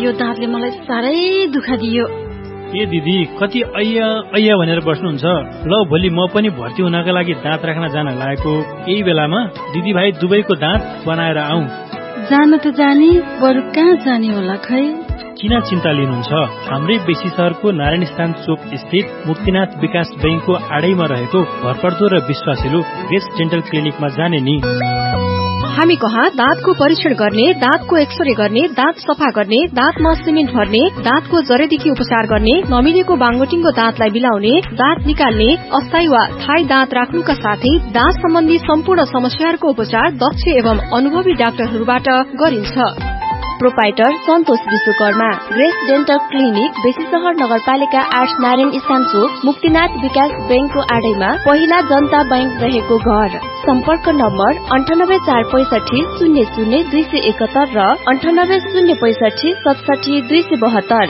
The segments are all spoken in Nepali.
यो दाँतले मलाई साह्रै दुःख दियो। ए दिदी कति ऐया ऐया भनेर बस्नुहुन्छ। ल भोलि म पनि भर्ती हुनका लागि दाँत राख्न जान लागेको यही बेलामा दिदीभाइ दुवैको दाँत बनाएर आऊ। जान त जाने, बरु कहाँ जाने होला खै। किन चिन्ता लिनुहुन्छ? हाम्रै बेसी शहरको नारायण चोक स्थित मुक्तिनाथ विकास बैंकको आडैमा रहेको भरपर्दो र विश्वासिलो ग्रेस डेन्टल क्लिनिकमा जाने नि। हामी कहाँ दाँतको परीक्षण गर्ने, दाँतको एक्सरे गर्ने, दाँत सफा गर्ने, दाँतमा सिमेन्ट भर्ने, दाँतको जरेदेखि उपचार गर्ने, नमिलेको बाङ्गोटिङ्गो दाँतलाई मिलाउने, दाँत निकाल्ने, अस्थायी वा थायी दाँत राख्नुका साथै दाँत सम्बन्धी सम्पूर्ण समस्याहरूको उपचार दक्ष एवं अनुभवी डाक्टरहरूबाट गरिन्छ। प्रोपाइटर सन्तोष विश्वकर्मा, ग्रेस डेन्टल क्लिनिक, बेसी शहर नगरपालिका 8 नारायण स्थान चोक, मुक्तिनाथ विकास बैंकको आडैमा, पहिला जनता बैंक रहेको घर। सम्पर्क नम्बर 9845600271 र 9805677272।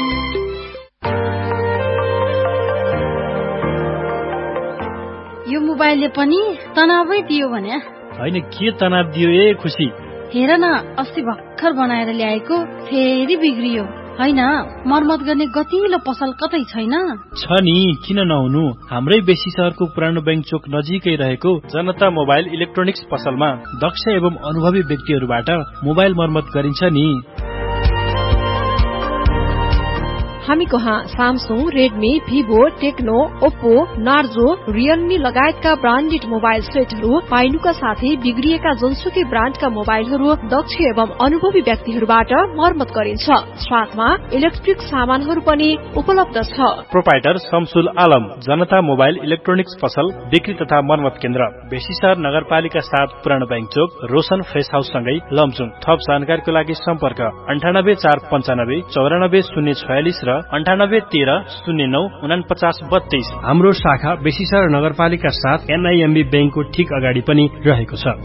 यो मोबाइलले पनि तनावै दियो भने? होइन, के तनाव दियो ए खुसी? हेर न, अस्ति भर्खर बनाएर ल्याएको फेरि बिग्रियो। होइन, मर्मत गर्ने गतिलो पसल कतै छैन? छ नि, किन नहुनु। हाम्रै बेसी शहरको पुरानो बैंक चोक नजिकै रहेको जनता मोबाइल इलेक्ट्रोनिक्स पसलमा दक्ष एवं अनुभवी व्यक्तिहरूबाट मोबाइल मर्मत गरिन्छ नि। हामी कहाँ Samsung, Redmi, Vivo, Tecno, Oppo, Narzo, Realme लगायतका ब्रान्डेड मोबाइल सेटहरू पाइनुका साथै बिग्रिएका जुनसुकै ब्रान्डका मोबाइलहरू दक्ष एवं अनुभवी व्यक्तिहरूबाट मर्मत गरिन्छ। साथमा इलेक्ट्रिक सामानहरू पनि उपलब्ध छ। प्रोपाइटर शमसुल आलम, जनता मोबाइल इलेक्ट्रोनिक्स पसल, बिक्री तथा मर्मत केन्द्र, बेसी शहर नगरपालिका 7 पुरानो बैंक चोक, रोशन फ्रेस हाउस सँगै लमजुङ। थप जानकारीको लागि सम्पर्क 9845 94 046 र 9813094932। हाम्रो शाखा बेसी शहर नगरपालिका 7 NIMB बैंकको ठीक अगाडि पनि रहेको छ।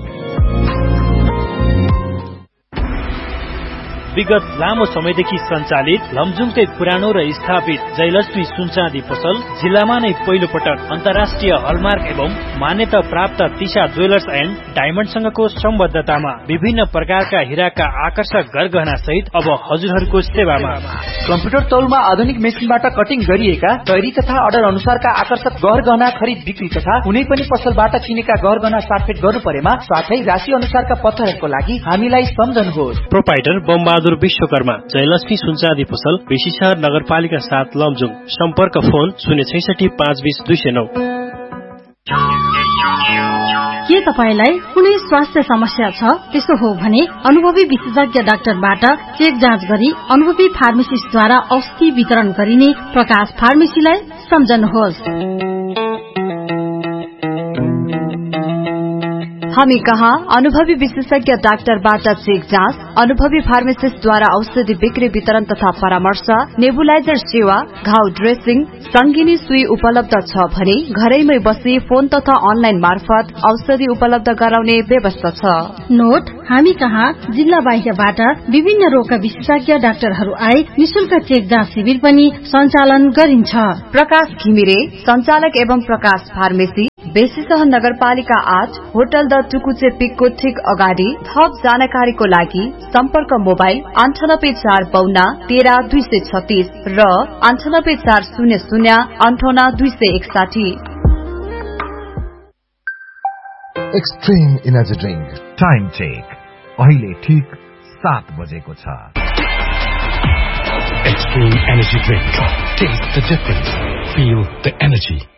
विगत लामो समयदेखि सञ्चालित लमजुङकै पुरानो र स्थापित जयलक्ष्मी सुनचाँदी पसल जिल्लामा नै पहिलो पटक अन्तर्राष्ट्रिय हलमार्क एवं मान्यता प्राप्त तिशा ज्वेलर्स एन्ड डायमण्डसँगको सम्बद्धतामा विभिन्न प्रकारका हिराका आकर्षक गरगहना सहित अब हजुरहरूको सेवामा। कम्प्युटर तौलमा आधुनिक मेसिनबाट कटिङ गरिएका तयारी तथा अर्डर अनुसारका आकर्षक गहना खरिद बिक्री तथा कुनै पनि पसलबाट किनेका गहना साटफेट गर्नु परेमा साथै राशि अनुसारका पत्थरहरूको लागि हामीलाई सम्झनुहोस्। प्रोपाइटर बमबहादुर विश्वकर्मा, जयलक्ष्मी सुनचाँदी पसल, बेसी शहर नगरपालिका 7 लमजुङ। सम्पर्क फोन 066 520 209। के तपाईलाई कुनै स्वास्थ्य समस्या छ? त्यसो हो भने अनुभवी विशेषज्ञ डाक्टरबाट चेक जाँच गरी अनुभवी फार्मेसिस्टद्वारा औषधि वितरण गरिने प्रकाश फार्मेसीलाई सम्झनुहोस्। हामी कहाँ अनुभवी विशेषज्ञ डाक्टरबाट चेक जाँच, अनुभवी फार्मासिस्टद्वारा औषधि बिक्री वितरण तथा परामर्श, नेबुलाइजर सेवा, घाउ ड्रेसिङ, संगिनी सुई उपलब्ध छ भने घरैमै बसी फोन तथा अनलाइन मार्फत औषधि उपलब्ध गराउने व्यवस्था छ। नोट, हामी कहाँ जिल्ला बाहिरबाट विभिन्न रोगका विशेषज्ञ डाक्टरहरू आए निशुल्क चेक जाँच शिविर पनि सञ्चालन गरिन्छ। प्रकाश घिमिरे, संचालक एवं प्रकाश फार्मेसी, बेसी शहर नगरपालिका 8, होटल द टुकुचे पिकको ठीक अगाडि। थप जानकारीको लागि सम्पर्क मोबाइल 9845130236 र 9840089261। Extreme energy drink time check अहिले ठीक 7 बजेको छ। Extreme Energy Drink. Taste the difference. Feel the energy.